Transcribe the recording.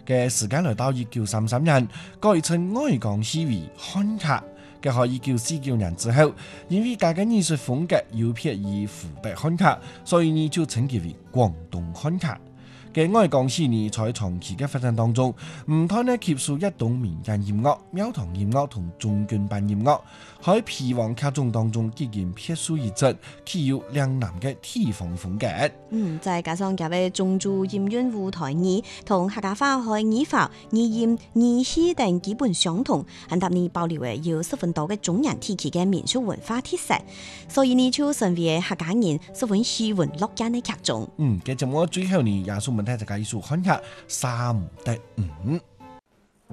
嘅時間來到1933年，改稱愛江戲為漢客。嘅可以1949年之後，因為佢嘅藝術風格有別於湖北漢客，所以呢就稱其為廣東漢客。嘅愛江戲呢，在長期嘅發展當中，唔單呢吸收一種民間音樂、廟堂音樂同中軍版音樂，喺皮王劇種當中結見撇出一則具有嶺南嘅地方風格。 再加上佢嘅宗族音韻舞台語同客家話嘅語法、語音、語氣等基本相同，很搭呢保留嘅有十分多嘅中原地區嘅民俗文化特色，所以呢就成為客家人十分喜聞樂見嘅劇種。 嘅節目最後呢，也送問題就係藝術漢客3.5。